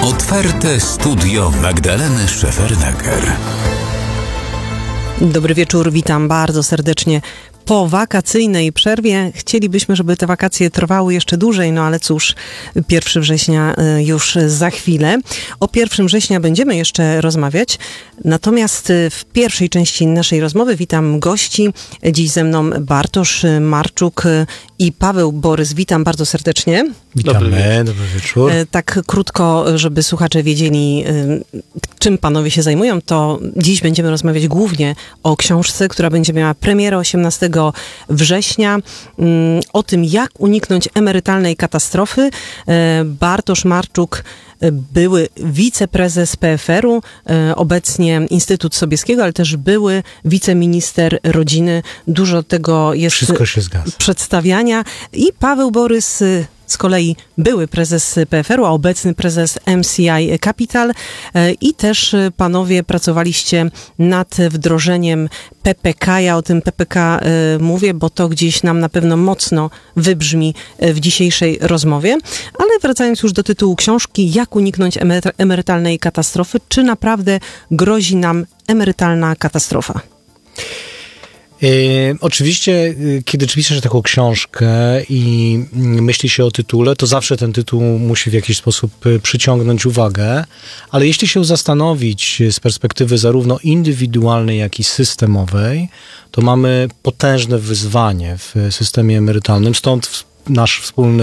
Otwarte studio Magdaleny Szefernaker. Dobry wieczór, witam bardzo serdecznie. Po wakacyjnej przerwie chcielibyśmy, żeby te wakacje trwały jeszcze dłużej, no ale cóż, 1 września już za chwilę. O 1 września będziemy jeszcze rozmawiać, natomiast w pierwszej części naszej rozmowy witam gości. Dziś ze mną Bartosz Marczuk i Paweł Borys. Witam bardzo serdecznie. Witamy, dobry wieczór. Tak krótko, żeby słuchacze wiedzieli, czym panowie się zajmują, to dziś będziemy rozmawiać głównie o książce, która będzie miała premierę 18 września, o tym, jak uniknąć emerytalnej katastrofy. Bartosz Marczuk, były wiceprezes PFR-u, obecnie Instytut Sobieskiego, ale też były wiceminister rodziny. Dużo tego jest Wszystko się zgadza. Przedstawiania. I Paweł Borys, z kolei były prezes PFR-u, a obecny prezes MCI Capital, i też panowie pracowaliście nad wdrożeniem PPK. Ja o tym PPK mówię, bo to gdzieś nam na pewno mocno wybrzmi w dzisiejszej rozmowie. Ale wracając już do tytułu książki, jak uniknąć emerytalnej katastrofy? Czy naprawdę grozi nam emerytalna katastrofa? Oczywiście, kiedy piszesz taką książkę i myśli się o tytule, to zawsze ten tytuł musi w jakiś sposób przyciągnąć uwagę, ale jeśli się zastanowić z perspektywy zarówno indywidualnej, jak i systemowej, to mamy potężne wyzwanie w systemie emerytalnym. Stąd nasz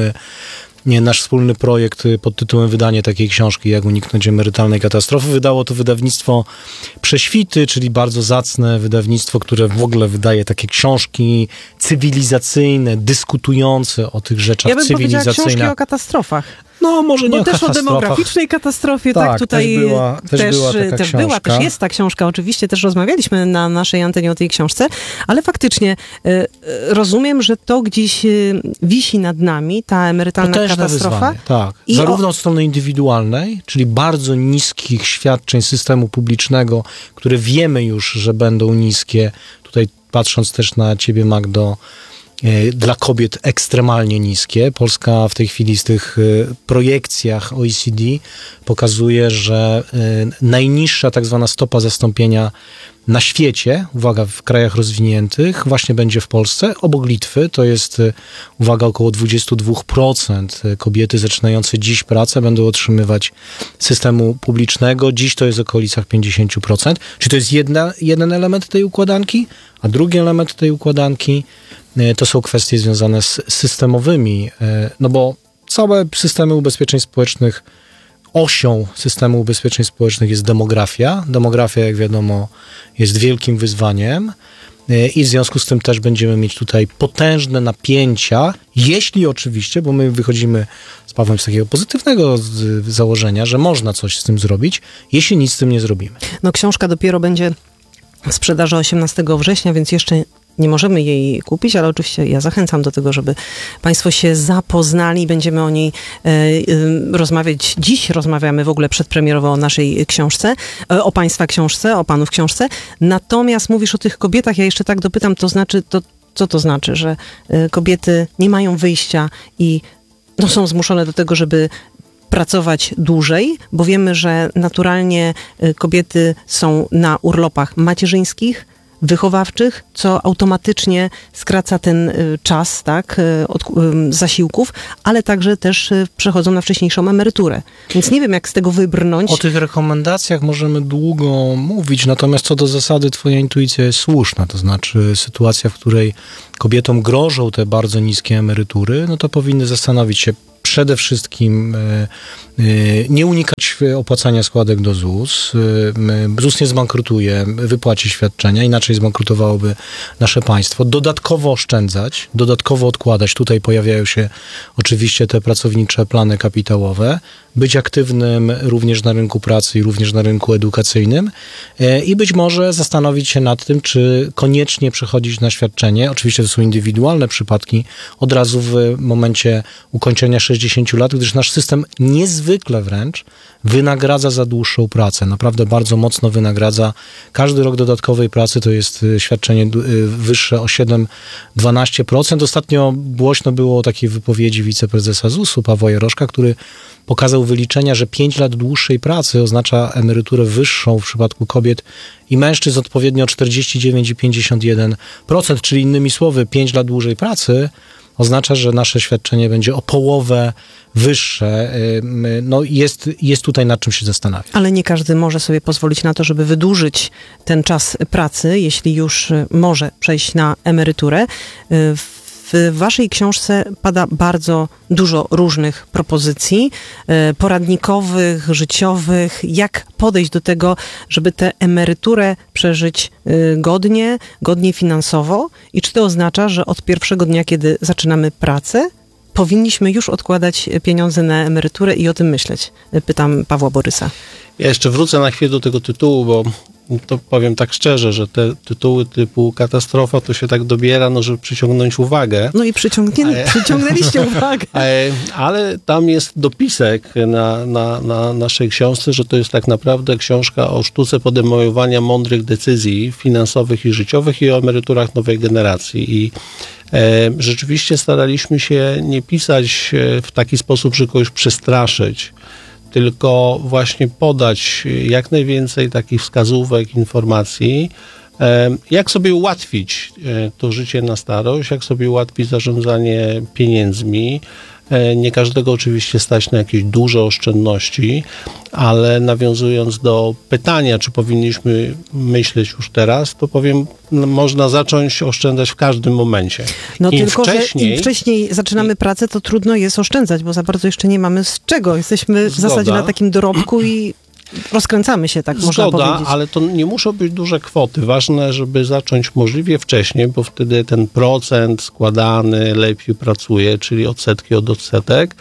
wspólny projekt pod tytułem Wydanie takiej książki, jak uniknąć emerytalnej katastrofy. Wydało to wydawnictwo Prześwity, czyli bardzo zacne wydawnictwo, które w ogóle wydaje takie książki cywilizacyjne, dyskutujące o tych rzeczach cywilizacyjnych. Ja bym powiedziała książki o katastrofach. No, może nie o też katastrofach. O demograficznej katastrofie, tak? Tutaj też jest ta książka. Oczywiście też rozmawialiśmy na naszej antenie o tej książce, ale faktycznie rozumiem, że to gdzieś wisi nad nami, ta emerytalna katastrofa. Wyzwanie, tak. Zarówno od strony indywidualnej, czyli bardzo niskich świadczeń systemu publicznego, które wiemy już, że będą niskie. Tutaj patrząc też na ciebie, Magdo, dla kobiet ekstremalnie niskie. Polska w tej chwili z tych projekcjach OECD pokazuje, że najniższa tak zwana stopa zastąpienia na świecie, uwaga, w krajach rozwiniętych, właśnie będzie w Polsce, obok Litwy. To jest, uwaga, około 22% kobiety zaczynające dziś pracę będą otrzymywać systemu publicznego. Dziś to jest w okolicach 50%. Czyli to jest jeden element tej układanki, a drugi element tej układanki to są kwestie związane z systemowymi, no bo całe systemy ubezpieczeń społecznych, osią systemu ubezpieczeń społecznych jest demografia. Demografia, jak wiadomo, jest wielkim wyzwaniem i w związku z tym też będziemy mieć tutaj potężne napięcia, jeśli oczywiście, bo my wychodzimy z Pawłem z takiego pozytywnego założenia, że można coś z tym zrobić, jeśli nic z tym nie zrobimy. No, książka dopiero będzie w sprzedaży 18 września, więc jeszcze nie możemy jej kupić, ale oczywiście ja zachęcam do tego, żeby państwo się zapoznali. Będziemy o niej rozmawiać. Dziś rozmawiamy w ogóle przedpremierowo o naszej książce, o państwa książce, o panów książce. Natomiast mówisz o tych kobietach, ja jeszcze tak dopytam, co to znaczy, że kobiety nie mają wyjścia i są zmuszone do tego, żeby pracować dłużej, bo wiemy, że naturalnie kobiety są na urlopach macierzyńskich, wychowawczych, co automatycznie skraca ten czas, tak, od zasiłków, ale także też przechodzą na wcześniejszą emeryturę. Więc nie wiem, jak z tego wybrnąć. O tych rekomendacjach możemy długo mówić, natomiast co do zasady twoja intuicja jest słuszna, to znaczy sytuacja, w której kobietom grożą te bardzo niskie emerytury, no to powinny zastanowić się przede wszystkim nie unikać opłacania składek do ZUS. ZUS nie zbankrutuje, wypłaci świadczenia, inaczej zbankrutowałoby nasze państwo. Dodatkowo oszczędzać, dodatkowo odkładać. Tutaj pojawiają się oczywiście te pracownicze plany kapitałowe. Być aktywnym również na rynku pracy i również na rynku edukacyjnym i być może zastanowić się nad tym, czy koniecznie przechodzić na świadczenie. Oczywiście to są indywidualne przypadki od razu w momencie ukończenia 60 lat, gdyż nasz system niezwykle niezwykle wręcz wynagradza za dłuższą pracę. Naprawdę bardzo mocno wynagradza. Każdy rok dodatkowej pracy to jest świadczenie wyższe o 7-12%. Ostatnio głośno było o takiej wypowiedzi wiceprezesa ZUS-u Pawła Jaroszka, który pokazał wyliczenia, że 5 lat dłuższej pracy oznacza emeryturę wyższą w przypadku kobiet i mężczyzn odpowiednio 49 i 51%, czyli innymi słowy 5 lat dłużej pracy oznacza, że nasze świadczenie będzie o połowę wyższe. No jest tutaj nad czym się zastanawiać. Ale nie każdy może sobie pozwolić na to, żeby wydłużyć ten czas pracy, jeśli już może przejść na emeryturę. W waszej książce pada bardzo dużo różnych propozycji poradnikowych, życiowych. Jak podejść do tego, żeby tę emeryturę przeżyć godnie finansowo? I czy to oznacza, że od pierwszego dnia, kiedy zaczynamy pracę, powinniśmy już odkładać pieniądze na emeryturę i o tym myśleć? Pytam Pawła Borysa. Ja jeszcze wrócę na chwilę do tego tytułu, bo to powiem tak szczerze, że te tytuły typu katastrofa to się tak dobiera, no żeby przyciągnąć uwagę. No i przyciągnęliście uwagę. Ale tam jest dopisek na naszej książce, że to jest tak naprawdę książka o sztuce podejmowania mądrych decyzji finansowych i życiowych i o emeryturach nowej generacji. I rzeczywiście staraliśmy się nie pisać w taki sposób, żeby kogoś przestraszyć, tylko właśnie podać jak najwięcej takich wskazówek, informacji, jak sobie ułatwić to życie na starość, jak sobie ułatwić zarządzanie pieniędzmi. Nie każdego oczywiście stać na jakieś duże oszczędności, ale nawiązując do pytania, czy powinniśmy myśleć już teraz, to powiem, można zacząć oszczędzać w każdym momencie. No tylko, że im wcześniej zaczynamy pracę, to trudno jest oszczędzać, bo za bardzo jeszcze nie mamy z czego. Jesteśmy w zasadzie na takim dorobku i rozkręcamy się, tak można powiedzieć. Ale to nie muszą być duże kwoty. Ważne, żeby zacząć możliwie wcześniej, bo wtedy ten procent składany lepiej pracuje, czyli odsetki od odsetek.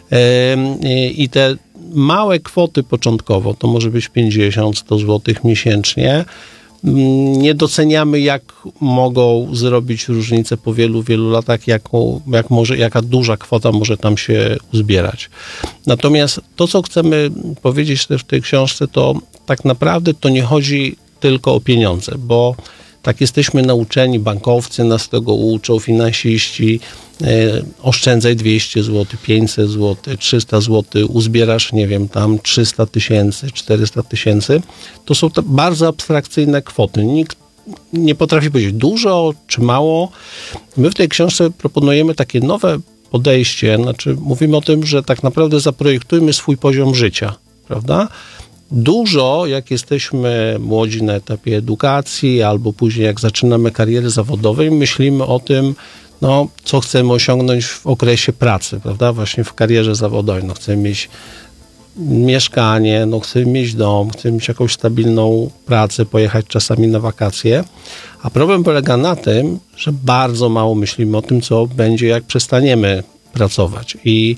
I te małe kwoty początkowo, to może być 50-100 zł miesięcznie, nie doceniamy, jak mogą zrobić różnicę po wielu latach, jaka duża kwota może tam się uzbierać. Natomiast to, co chcemy powiedzieć też w tej książce, to tak naprawdę to nie chodzi tylko o pieniądze, bo tak jesteśmy nauczeni, bankowcy nas tego uczą, finansiści, oszczędzaj 200 zł, 500 zł, 300 zł, uzbierasz, nie wiem, tam 300 000, 400 000. To są bardzo abstrakcyjne kwoty. Nikt nie potrafi powiedzieć dużo czy mało. My w tej książce proponujemy takie nowe podejście, znaczy mówimy o tym, że tak naprawdę zaprojektujmy swój poziom życia, prawda? Dużo, jak jesteśmy młodzi na etapie edukacji, albo później jak zaczynamy karierę zawodową, myślimy o tym, no, co chcemy osiągnąć w okresie pracy, prawda? Właśnie w karierze zawodowej. No, chcemy mieć mieszkanie, no, chcemy mieć dom, chcemy mieć jakąś stabilną pracę, pojechać czasami na wakacje. A problem polega na tym, że bardzo mało myślimy o tym, co będzie, jak przestaniemy pracować. I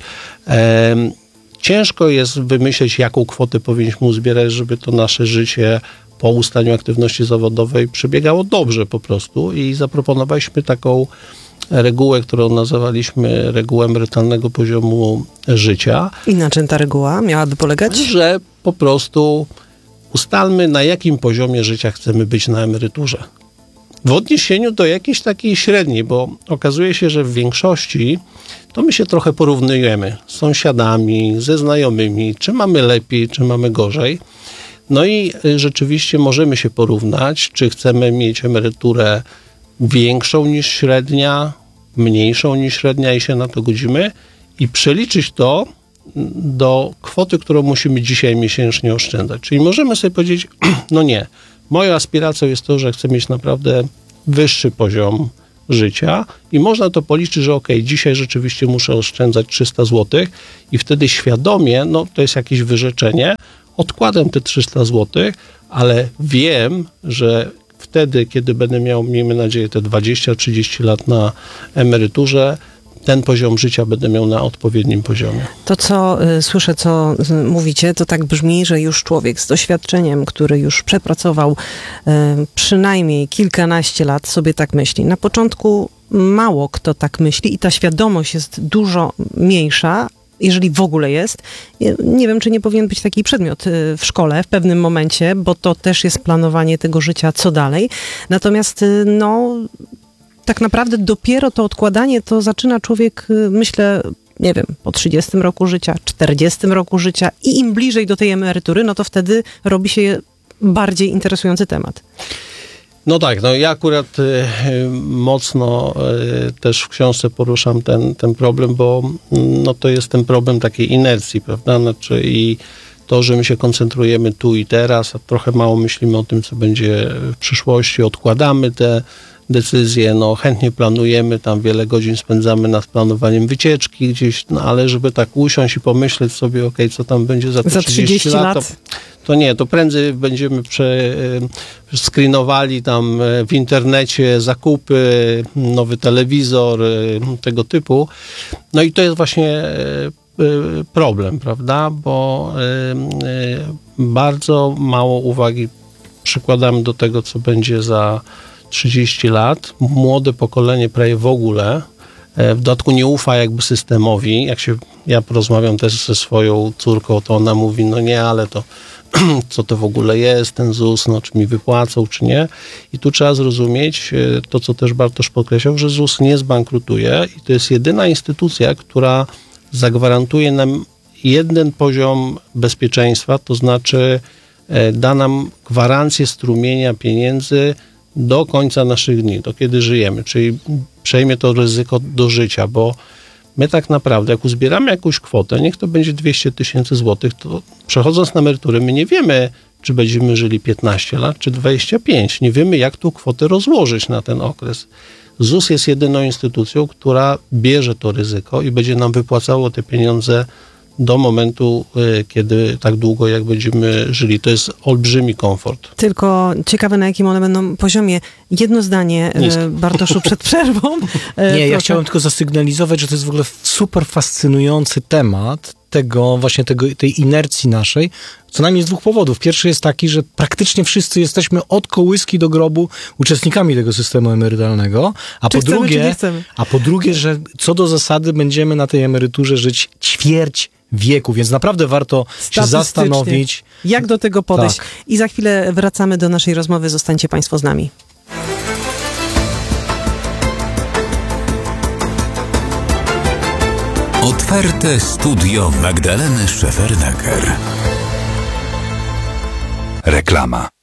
ciężko jest wymyśleć, jaką kwotę powinniśmy uzbierać, żeby to nasze życie po ustaniu aktywności zawodowej przebiegało dobrze po prostu i zaproponowaliśmy taką regułę, którą nazywaliśmy regułą emerytalnego poziomu życia. I na czym ta reguła miałaby polegać? Że po prostu ustalmy, na jakim poziomie życia chcemy być na emeryturze. W odniesieniu do jakiejś takiej średniej, bo okazuje się, że w większości to my się trochę porównujemy z sąsiadami, ze znajomymi, czy mamy lepiej, czy mamy gorzej. No i rzeczywiście możemy się porównać, czy chcemy mieć emeryturę większą niż średnia, mniejszą niż średnia i się na to godzimy i przeliczyć to do kwoty, którą musimy dzisiaj miesięcznie oszczędzać. Czyli możemy sobie powiedzieć, no nie, moją aspiracją jest to, że chcę mieć naprawdę wyższy poziom życia i można to policzyć, że dzisiaj rzeczywiście muszę oszczędzać 300 zł i wtedy świadomie, no to jest jakieś wyrzeczenie, odkładam te 300 zł, ale wiem, że wtedy, kiedy będę miał, miejmy nadzieję, te 20-30 lat na emeryturze, ten poziom życia będę miał na odpowiednim poziomie. To, co słyszę, co mówicie, to tak brzmi, że już człowiek z doświadczeniem, który już przepracował przynajmniej kilkanaście lat, sobie tak myśli. Na początku mało kto tak myśli i ta świadomość jest dużo mniejsza, jeżeli w ogóle jest. Nie wiem, czy nie powinien być taki przedmiot w szkole w pewnym momencie, bo to też jest planowanie tego życia, co dalej. Natomiast tak naprawdę dopiero to odkładanie to zaczyna człowiek, myślę, nie wiem, po 30 roku życia, 40 roku życia i im bliżej do tej emerytury, no to wtedy robi się bardziej interesujący temat. No tak, ja akurat mocno też w książce poruszam ten problem, bo to jest ten problem takiej inercji, prawda? Znaczy i to, że my się koncentrujemy tu i teraz, a trochę mało myślimy o tym, co będzie w przyszłości, odkładamy te decyzje, chętnie planujemy, tam wiele godzin spędzamy nad planowaniem wycieczki gdzieś, ale żeby tak usiąść i pomyśleć sobie, co tam będzie za 30 lat. To nie, to prędzej będziemy screenowali tam w internecie zakupy, nowy telewizor, tego typu. No i to jest właśnie problem, prawda? Bo bardzo mało uwagi przykładamy do tego, co będzie za 30 lat. Młode pokolenie prawie w ogóle. W dodatku nie ufa jakby systemowi. Ja porozmawiam też ze swoją córką, to ona mówi, nie, ale to co to w ogóle jest, ten ZUS, czy mi wypłacą, czy nie. I tu trzeba zrozumieć to, co też Bartosz podkreślał, że ZUS nie zbankrutuje i to jest jedyna instytucja, która zagwarantuje nam jeden poziom bezpieczeństwa, to znaczy da nam gwarancję strumienia pieniędzy do końca naszych dni, do kiedy żyjemy, czyli przejmie to ryzyko do życia, bo my tak naprawdę, jak uzbieramy jakąś kwotę, niech to będzie 200 000 złotych, to przechodząc na emeryturę, my nie wiemy, czy będziemy żyli 15 lat, czy 25. Nie wiemy, jak tą kwotę rozłożyć na ten okres. ZUS jest jedyną instytucją, która bierze to ryzyko i będzie nam wypłacało te pieniądze do momentu, kiedy tak długo, jak będziemy żyli. To jest olbrzymi komfort. Tylko ciekawe, na jakim one będą poziomie. Jedno zdanie, Bartoszu, przed przerwą. Nie, ja chciałem tylko zasygnalizować, że to jest w ogóle super fascynujący temat tej inercji naszej, co najmniej z dwóch powodów. Pierwszy jest taki, że praktycznie wszyscy jesteśmy od kołyski do grobu uczestnikami tego systemu emerytalnego, a po drugie, że co do zasady będziemy na tej emeryturze żyć ćwierć wieku, więc naprawdę warto się zastanowić. Jak do tego podejść. Tak. I za chwilę wracamy do naszej rozmowy. Zostańcie Państwo z nami. Otwarte studio Magdaleny Szefernaker. Reklama.